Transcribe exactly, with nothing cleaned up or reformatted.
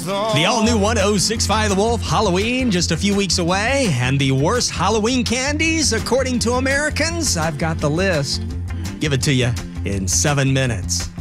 The all-new one oh six point five The Wolf, Halloween, just a few weeks away. And the worst Halloween candies, according to Americans, I've got the list. Give it to you in seven minutes.